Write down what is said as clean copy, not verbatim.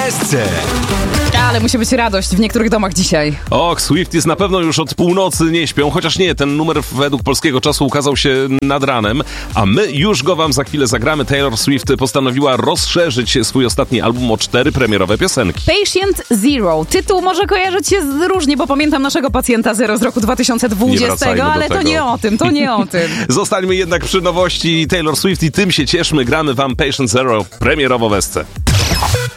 Esce. Ale musi być radość w niektórych domach dzisiaj. Och, Swifties na pewno już od północy nie śpią, chociaż nie, ten numer według polskiego czasu ukazał się nad ranem, a my już go wam za chwilę zagramy. Taylor Swift postanowiła rozszerzyć swój ostatni album o 4 premierowe piosenki. Patient Zero. Tytuł może kojarzyć się różnie, bo pamiętam naszego pacjenta Zero z roku 2020, ale to nie o tym, Zostańmy jednak przy nowości Taylor Swift i tym się cieszmy. Gramy wam Patient Zero premierowo w Esce.